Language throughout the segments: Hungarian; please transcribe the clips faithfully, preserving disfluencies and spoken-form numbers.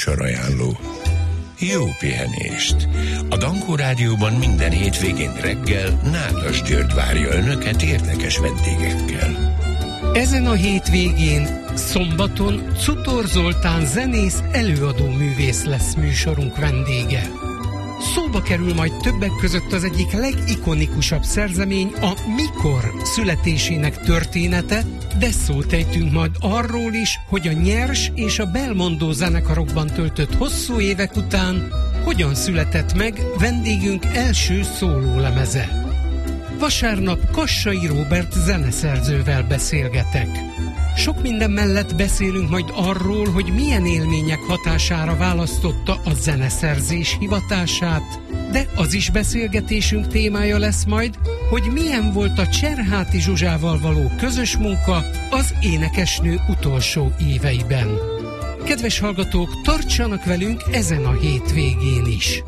Műsorajánló. Jó pihenést! A Dankó Rádióban minden hétvégén reggel Nádas György várja önöket érdekes vendégekkel. Ezen a hétvégén, szombaton Cutor Zoltán zenész, előadó művész lesz műsorunk vendége. Szóba kerül majd többek között az egyik legikonikusabb szerzemény, a Mikor születésének története, de szót ejtünk majd arról is, hogy a Nyers és a Belmondo zenekarokban töltött hosszú évek után hogyan született meg vendégünk első szólólemeze. Vasárnap Kassai Róbert zeneszerzővel beszélgetek. Sok minden mellett beszélünk majd arról, hogy milyen élmények hatására választotta a zeneszerzés hivatását, de az is beszélgetésünk témája lesz majd, hogy milyen volt a Cserháti Zsuzsával való közös munka az énekesnő utolsó éveiben. Kedves hallgatók, tartsanak velünk ezen a hétvégén is!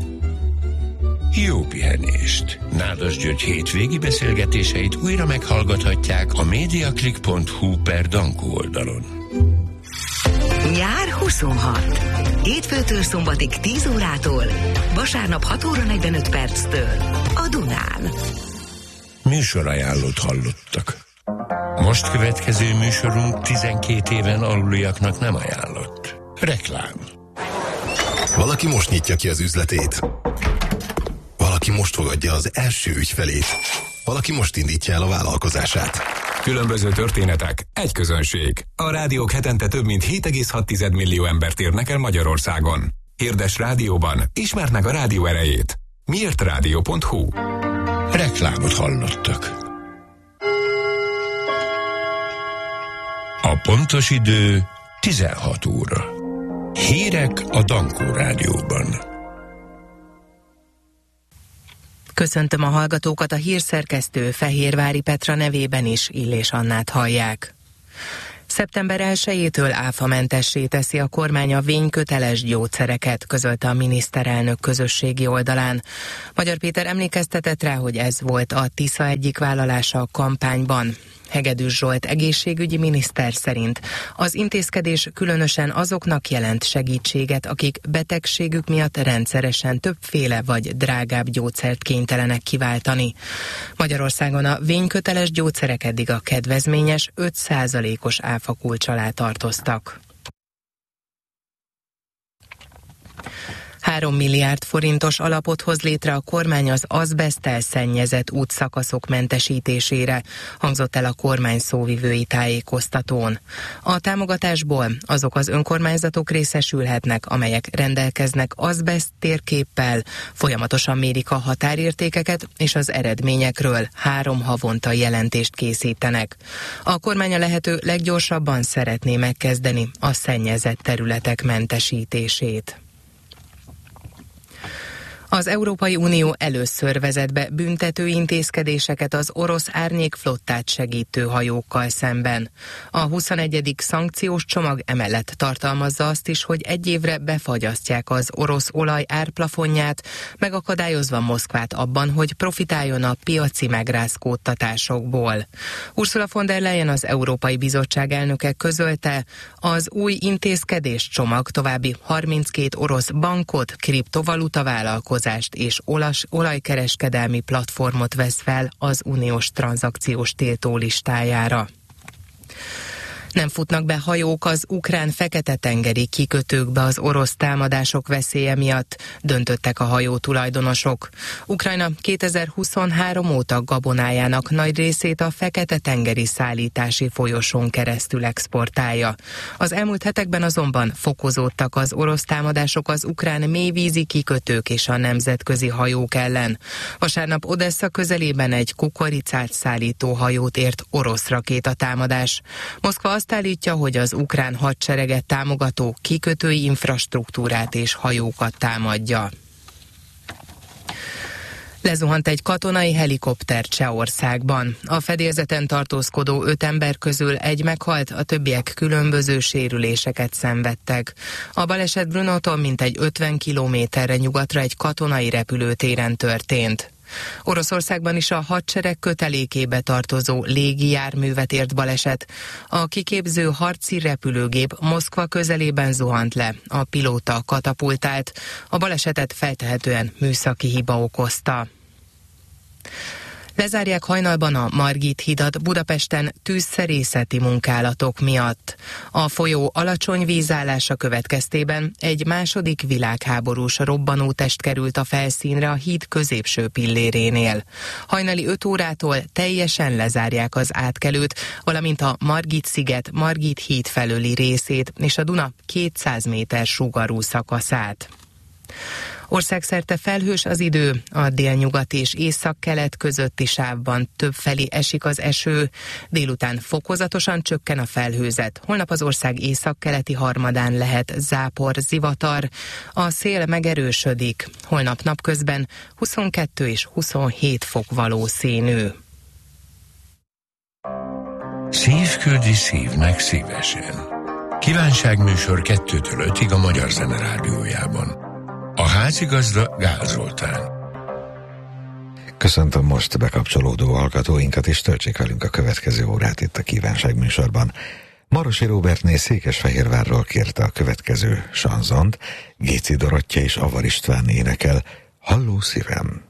Jó pihenést! Nádas György hétvégi beszélgetéseit újra meghallgathatják a mediaclick pont hu per Dankó oldalon. Nyár huszonhat. Hétfőtől szombatig tíz órától, vasárnap hat óra negyvenöt perctől a Dunán. Műsorajánlót hallottak. Most következő műsorunk tizenkét éven aluliaknak nem ajánlott. Reklám. Valaki most nyitja ki az üzletét. Valaki most fogadja az első ügyfelét. Valaki most indítja el a vállalkozását. Különböző történetek, egy közönség. A rádiók hetente több mint hét egész hat millió embert érnek el Magyarországon. Hirdes rádióban, ismerd meg a rádió erejét. miért rádió pont hu. Reklámot hallottak. A pontos idő tizenhat óra. Hírek a Dankó Rádióban. Köszöntöm a hallgatókat, a hírszerkesztő Fehérvári Petra nevében is, Illés Annát hallják. szeptember elsejétől áfamentessé teszi a kormány a vényköteles gyógyszereket, közölte a miniszterelnök közösségi oldalán. Magyar Péter emlékeztetett rá, hogy ez volt a Tisza egyik vállalása a kampányban. Hegedűs Zsolt egészségügyi miniszter szerint az intézkedés különösen azoknak jelent segítséget, akik betegségük miatt rendszeresen többféle vagy drágább gyógyszert kénytelenek kiváltani. Magyarországon a vényköteles gyógyszerek eddig a kedvezményes öt százalékos áfakulcs alá tartoztak. Három milliárd forintos alapot hoz létre a kormány az azbeszttel szennyezett útszakaszok mentesítésére, hangzott el a kormány szóvivői tájékoztatón. A támogatásból azok az önkormányzatok részesülhetnek, amelyek rendelkeznek azbeszt térképpel, folyamatosan mérik a határértékeket és az eredményekről három havonta jelentést készítenek. A kormány a lehető leggyorsabban szeretné megkezdeni a szennyezett területek mentesítését. Az Európai Unió először vezet be büntető intézkedéseket az orosz árnyékflottát segítő hajókkal szemben. A huszonegyedik szankciós csomag emellett tartalmazza azt is, hogy egy évre befagyasztják az orosz olaj árplafonját, megakadályozva Moszkvát abban, hogy profitáljon a piaci megrázkódtatásokból. Ursula von der Leyen, az Európai Bizottság elnöke közölte, az új intézkedés csomag további harminckét orosz bankot, kriptovaluta vállalkozást és olas, olajkereskedelmi platformot vesz fel az uniós tranzakciós tiltó listájára. Nem futnak be hajók az ukrán Fekete-tengeri kikötőkbe az orosz támadások veszélye miatt, döntöttek a hajó tulajdonosok. Ukrajna kétezer-huszonhárom óta gabonájának nagy részét a Fekete-tengeri szállítási folyosón keresztül exportálja. Az elmúlt hetekben azonban fokozódtak az orosz támadások az ukrán mélyvízi kikötők és a nemzetközi hajók ellen. Vasárnap Odessa közelében egy kukoricát szállító hajót ért orosz rakétatámadás. Moszkva azt állítja, hogy az ukrán hadsereget támogató kikötői infrastruktúrát és hajókat támadja. Lezuhant egy katonai helikopter Csehországban. A fedélzeten tartózkodó öt ember közül egy meghalt, a többiek különböző sérüléseket szenvedtek. A baleset Brnótól mintegy ötven kilométerre nyugatra egy katonai repülőtéren történt. Oroszországban is a hadsereg kötelékébe tartozó légijárművet ért baleset. A kiképző harci repülőgép Moszkva közelében zuhant le, a pilóta katapultált. A balesetet feltehetően műszaki hiba okozta. Lezárják hajnalban a Margit hidat Budapesten tűzszerészeti munkálatok miatt. A folyó alacsony vízállása következtében egy második világháborús robbanótest került a felszínre a híd középső pillérénél. Hajnali öt órától teljesen lezárják az átkelőt, valamint a Margit-sziget Margit híd felőli részét és a Duna kétszáz méter sugarú szakaszát. Országszerte felhős az idő, a délnyugat és északkelet közötti sávban többfelé esik az eső, délután fokozatosan csökken a felhőzet. Holnap az ország északkeleti harmadán lehet zápor, zivatar, a szél megerősödik. Holnap napközben huszonkettő és huszonhét fok valószínű. Szív küldi szívnek szívesen. Kívánságműsor kettőtől ötig a Magyar Zene Rádiójában. A házigazda Gál Zoltán. Köszöntöm most bekapcsolódó hallgatóinkat, és töltsék velünk a következő órát itt a Kívánság műsorban. Marosi Róbertné Székesfehérvárról kérte a következő sanzont, Géci Dorottya és Avar István énekel, Halló szívem!